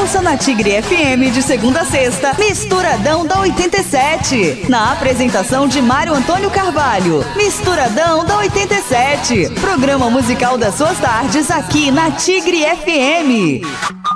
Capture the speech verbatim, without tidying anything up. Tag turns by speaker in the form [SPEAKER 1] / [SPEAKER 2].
[SPEAKER 1] Ouça na Tigre F M de segunda a sexta, Misturadão da oitenta e sete. Na apresentação de Mário Antônio Carvalho. Misturadão da oitenta e sete. Programa musical das suas tardes aqui na Tigre F M.